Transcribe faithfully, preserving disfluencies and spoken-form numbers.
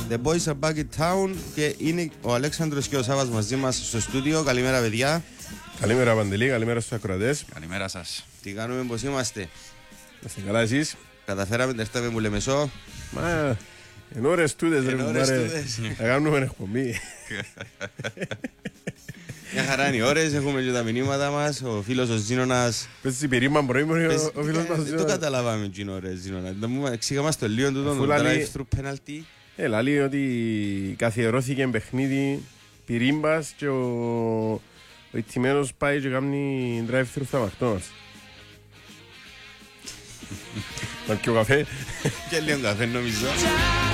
The Boys Are Back in Town και είναι ο Αλέξανδρος και ο Σάββας μαζί μας στο στούντιο. Καλημέρα, παιδιά. Καλημέρα, Παντελή, καλημέρα στους ακροατές. Καλημέρα σας. Τι κάνουμε, πώς είμαστε? Είστε καλά εσείς? Καταφέραμε την έρθαμε που Λεμεσό. Μα, εν ώρες τούτες ρε ώρες κουμπάρε, τούτες. θα κάνουμε εκπομπή. Μια χαρά είναι οι ώρες, έχουμε και τα μηνύματα μας. Ο φίλος ο Ζήνωνας. Πες εσύ περίμαν πρωί μου Πες, ο φίλος μας. Δεν το καταλάβαμε εκείνο ρε Ζήνωνα. Εξήγα μας το λίγο τούτο, Αφού το λαλεί- drive-thru penalty. Ε, λέει ότι καθιερώθηκε παιχνίδι πυρίμπας και ο, ο ηττημένος πάει και κάνει drive-thru στα McDonald's. Να πιω καφέ. Και λίγο καφέ νομίζω.